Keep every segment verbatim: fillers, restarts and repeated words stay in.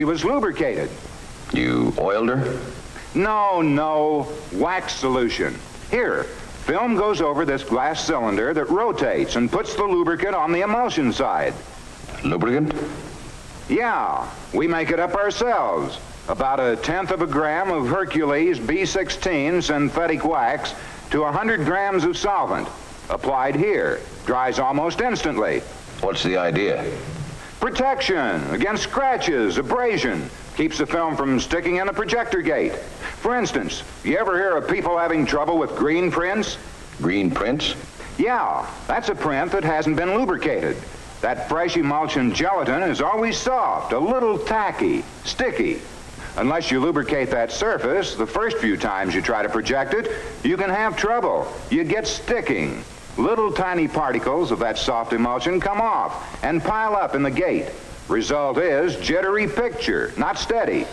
She was lubricated. You oiled her? No, no, wax solution. Here, film goes over this glass cylinder that rotates and puts the lubricant on the emulsion side. Lubricant? Yeah, we make it up ourselves. About a tenth of a gram of Hercules B sixteen synthetic wax to one hundred grams of solvent. Applied here. Dries almost instantly. What's the idea? Protection against scratches, abrasion. Keeps the film from sticking in a projector gate. For instance, you ever hear of people having trouble with green prints? Green prints? Yeah, that's a print that hasn't been lubricated. That fresh emulsion gelatin is always soft, a little tacky, sticky. Unless you lubricate that surface, the first few times you try to project it, you can have trouble. You get sticking. Little tiny particles of that soft emulsion come off and pile up in the gate. Result is jittery picture, not steady.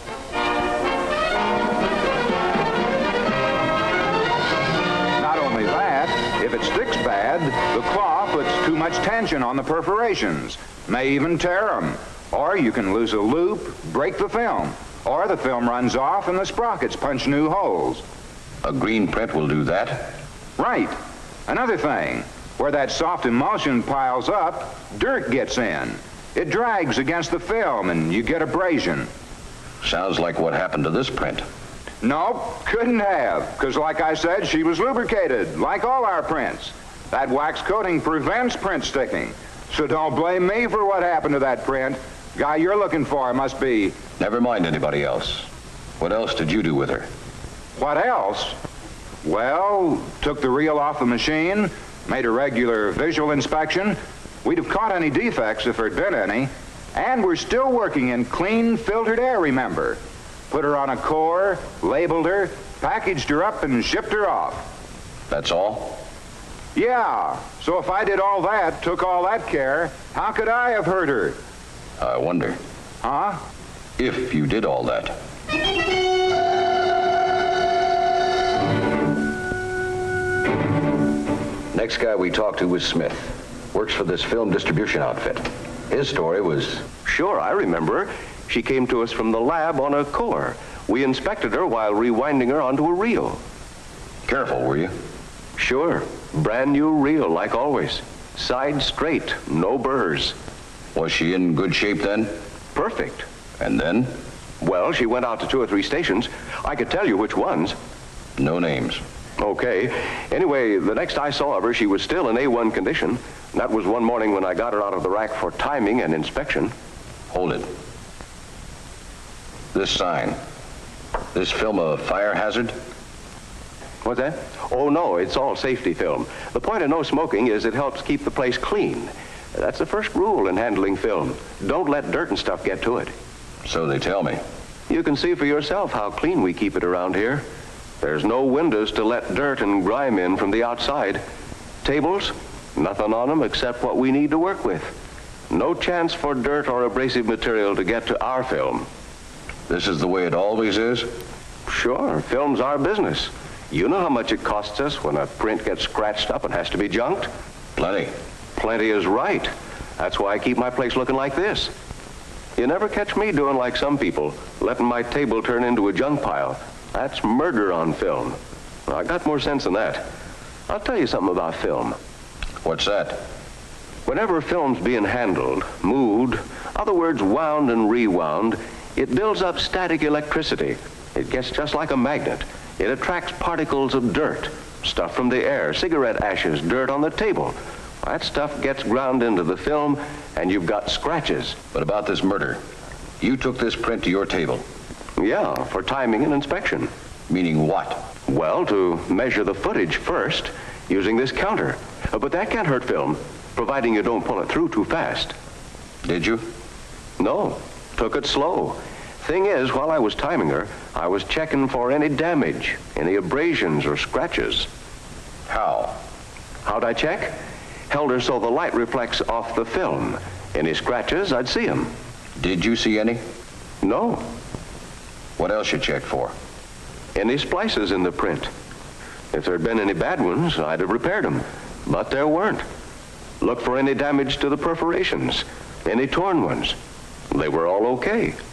Not only that, if it sticks bad, the claw puts too much tension on the perforations, may even tear them. Or you can lose a loop, break the film, or the film runs off and the sprockets punch new holes. A green print will do that? Right. Another thing, where that soft emulsion piles up, dirt gets in. It drags against the film and you get abrasion. Sounds like what happened to this print. Nope, couldn't have, because like I said, she was lubricated, like all our prints. That wax coating prevents print sticking. So don't blame me for what happened to that print. Guy you're looking for must be... Never mind anybody else. What else did you do with her? What else? Well, took the reel off the machine, made a regular visual inspection. We'd have caught any defects if there'd been any. And we're still working in clean, filtered air, remember. Put her on a core, labeled her, packaged her up, and shipped her off. That's all? Yeah. So if I did all that, took all that care, how could I have hurt her? I wonder. Huh? If you did all that. Next guy we talked to was Smith. Works for this film distribution outfit. His story was... Sure, I remember her. She came to us from the lab on a core. We inspected her while rewinding her onto a reel. Careful, were you? Sure. Brand new reel, like always. Side straight, no burrs. Was she in good shape then? Perfect. And then? Well, she went out to two or three stations. I could tell you which ones. No names. Okay. Anyway, the next I saw of her, she was still in A one condition. That was one morning when I got her out of the rack for timing and inspection. Hold it. This sign. This film a fire hazard? What's that? Oh, no, it's all safety film. The point of no smoking is it helps keep the place clean. That's the first rule in handling film. Don't let dirt and stuff get to it. So they tell me. You can see for yourself how clean we keep it around here. There's no windows to let dirt and grime in from the outside. Tables, nothing on them except what we need to work with. No chance for dirt or abrasive material to get to our film. This is the way it always is? Sure, film's our business. You know how much it costs us when a print gets scratched up and has to be junked? Plenty. Plenty is right. That's why I keep my place looking like this. You never catch me doing like some people, letting my table turn into a junk pile. That's murder on film. I got more sense than that. I'll tell you something about film. What's that? Whenever film's being handled, moved, other words, wound and rewound, it builds up static electricity. It gets just like a magnet. It attracts particles of dirt, stuff from the air, cigarette ashes, dirt on the table. That stuff gets ground into the film, and you've got scratches. But about this murder, you took this print to your table. Yeah, for timing and inspection. Meaning what? Well, to measure the footage first, using this counter. Uh, but that can't hurt film, providing you don't pull it through too fast. Did you? No, took it slow. Thing is, while I was timing her, I was checking for any damage, any abrasions or scratches. How? How'd I check? Held her so the light reflects off the film. Any scratches, I'd see them. Did you see any? No. What else you checked for? Any splices in the print. If there'd been any bad ones, I'd have repaired them. But there weren't. Look for any damage to the perforations, any torn ones. They were all okay.